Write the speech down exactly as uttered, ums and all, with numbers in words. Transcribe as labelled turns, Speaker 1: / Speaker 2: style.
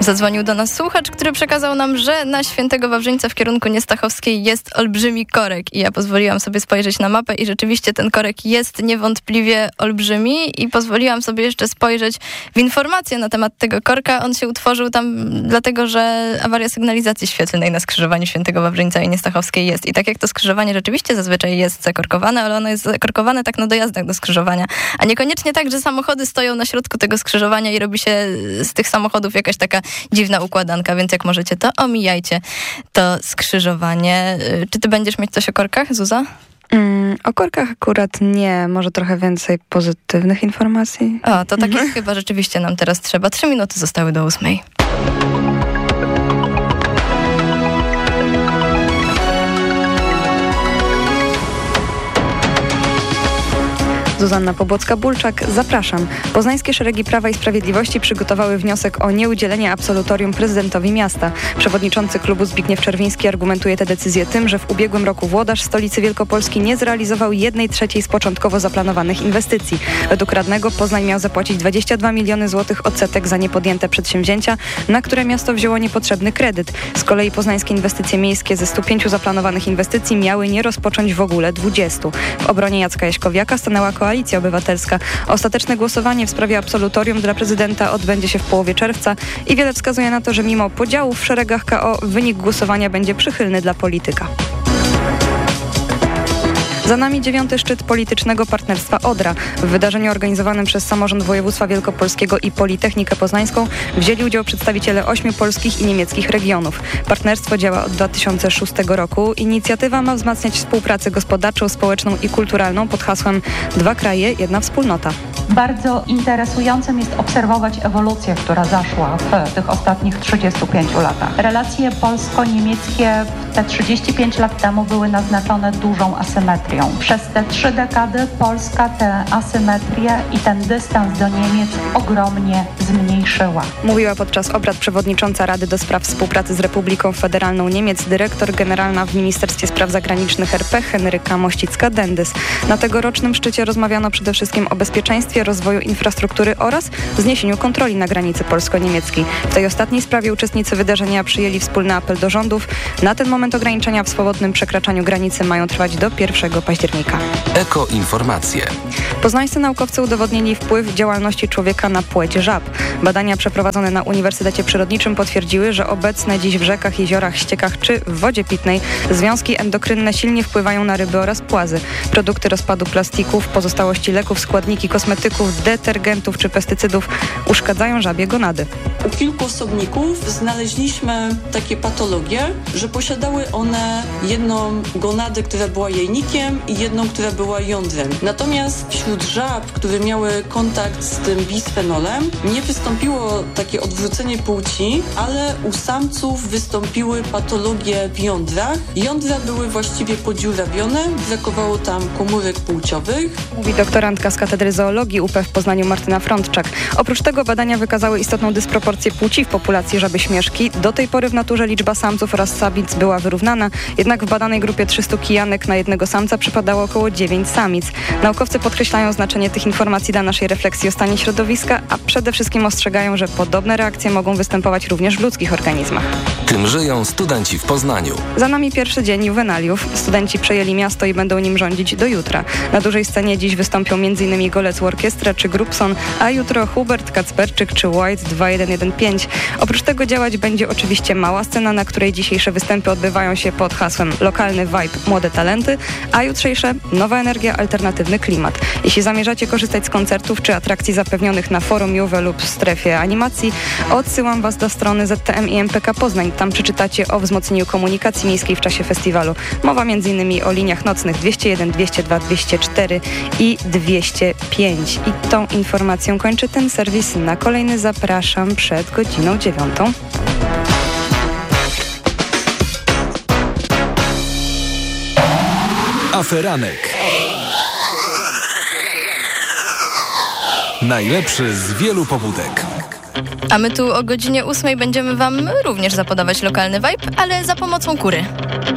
Speaker 1: Zadzwonił do nas słuchacz, który przekazał nam, że na Świętego Wawrzyńca w kierunku Niestachowskiej jest olbrzymi korek i ja pozwoliłam sobie spojrzeć na mapę i rzeczywiście ten korek jest niewątpliwie olbrzymi i pozwoliłam sobie jeszcze spojrzeć w informacje na temat tego korka. On się utworzył tam dlatego, że awaria sygnalizacji świetlnej na skrzyżowaniu Świętego Wawrzyńca i Niestachowskiej jest. I tak jak to skrzyżowanie rzeczywiście zazwyczaj jest zakorkowane, ale ono jest zakorkowane tak na dojazdach do skrzyżowania, a niekoniecznie tak, że samochody stoją na środku tego skrzyżowania i robi się z tych samochodów jakaś taka dziwna układanka, więc jak możecie, to omijajcie to skrzyżowanie. Czy ty będziesz mieć coś o korkach, Zuza?
Speaker 2: Mm, o korkach akurat nie. Może trochę więcej pozytywnych informacji?
Speaker 1: O, to takich chyba rzeczywiście nam teraz trzeba. Trzy minuty zostały do ósmej.
Speaker 2: Zuzanna Pobłocka-Bulczak, zapraszam. Poznańskie szeregi Prawa i Sprawiedliwości przygotowały wniosek o nieudzielenie absolutorium prezydentowi miasta. Przewodniczący klubu Zbigniew Czerwiński argumentuje tę decyzję tym, że w ubiegłym roku włodarz stolicy Wielkopolski nie zrealizował jednej trzeciej z początkowo zaplanowanych inwestycji. Według radnego Poznań miał zapłacić dwadzieścia dwa miliony złotych odsetek za niepodjęte przedsięwzięcia, na które miasto wzięło niepotrzebny kredyt. Z kolei poznańskie inwestycje miejskie ze stu pięciu zaplanowanych inwestycji miały nie rozpocząć w ogóle dwudziestu. W obronie Jacka Jaśkowiaka stanęła Koalicja Obywatelska. Ostateczne głosowanie w sprawie absolutorium dla prezydenta odbędzie się w połowie czerwca i wiele wskazuje na to, że mimo podziałów w szeregach K O wynik głosowania będzie przychylny dla polityka. Za nami dziewiąty szczyt politycznego partnerstwa Odra. W wydarzeniu organizowanym przez Samorząd Województwa Wielkopolskiego i Politechnikę Poznańską wzięli udział przedstawiciele ośmiu polskich i niemieckich regionów. Partnerstwo działa od dwa tysiące szóstego roku. Inicjatywa ma wzmacniać współpracę gospodarczą, społeczną i kulturalną pod hasłem Dwa kraje, jedna wspólnota.
Speaker 3: Bardzo interesującym jest obserwować ewolucję, która zaszła w tych ostatnich trzydziestu pięciu latach. Relacje polsko-niemieckie te trzydzieści pięć lat temu były naznaczone dużą asymetrią. Przez te trzy dekady Polska tę asymetrię i ten dystans do Niemiec ogromnie zmniejszyła.
Speaker 2: Mówiła podczas obrad przewodnicząca Rady do Spraw Współpracy z Republiką Federalną Niemiec, dyrektor generalna w Ministerstwie Spraw Zagranicznych R P Henryka Mościcka-Dendys. Na tegorocznym szczycie rozmawiano przede wszystkim o bezpieczeństwie, rozwoju infrastruktury oraz zniesieniu kontroli na granicy polsko-niemieckiej. W tej ostatniej sprawie uczestnicy wydarzenia przyjęli wspólny apel do rządów. Na ten moment ograniczenia w swobodnym przekraczaniu granicy mają trwać do pierwszego października.
Speaker 4: Ekoinformacje.
Speaker 2: Poznańscy naukowcy udowodnili wpływ działalności człowieka na płeć żab. Badania przeprowadzone na Uniwersytecie Przyrodniczym potwierdziły, że obecne dziś w rzekach, jeziorach, ściekach czy w wodzie pitnej związki endokrynne silnie wpływają na ryby oraz płazy. Produkty rozpadu plastików, pozostałości leków, składniki kosmetyków, detergentów czy pestycydów uszkadzają żabie gonady.
Speaker 5: U kilku osobników znaleźliśmy takie patologie, że posiadały one jedną gonadę, która była jajnikiem i jedną, która była jądrem. Natomiast wśród żab, które miały kontakt z tym bisfenolem, nie wystąpiło takie odwrócenie płci, ale u samców wystąpiły patologie w jądrach. Jądra były właściwie podziurawione, brakowało tam komórek płciowych.
Speaker 2: Mówi doktorantka z Katedry Zoologii U P w Poznaniu Martyna Frądczak. Oprócz tego badania wykazały istotną dysproporcję płci w populacji żaby śnieżki. Do tej pory w naturze liczba samców oraz samic była wyrównana, jednak w badanej grupie trzystu kijanek na jednego samca przypadało około dziewięć samic. Naukowcy podkreślają znaczenie tych informacji dla naszej refleksji o stanie środowiska, a przede wszystkim ostrzegają, że podobne reakcje mogą występować również w ludzkich organizmach.
Speaker 4: Tym żyją studenci w Poznaniu.
Speaker 2: Za nami pierwszy dzień juwenaliów. Studenci przejęli miasto i będą nim rządzić do jutra. Na dużej scenie dziś wystąpią m.in. Golec Orkiestra czy Grupson, a jutro Hubert, Kacperczyk czy White dwa jeden jeden pięć. Oprócz tego działać będzie oczywiście mała scena, na której dzisiejsze występy odbywają się pod hasłem Lokalny Vibe, Młode Talenty, a jutrzejsze Nowa Energia, Alternatywny Klimat. Jeśli zamierzacie korzystać z koncertów czy atrakcji zapewnionych na forum Juwe lub w strefie animacji, odsyłam Was do strony Z T M i M P K Poznań. Tam przeczytacie o wzmocnieniu komunikacji miejskiej w czasie festiwalu. Mowa m.in. o liniach nocnych dwieście jeden, dwieście dwa, dwieście cztery i dwieście pięć. I tą informacją kończy ten serwis. Na kolejny zapraszam przed godziną dziewiątą.
Speaker 6: Aferanek. Najlepszy z wielu pobudek.
Speaker 1: A my tu o godzinie ósmej będziemy Wam również zapodawać lokalny vibe, ale za pomocą kury.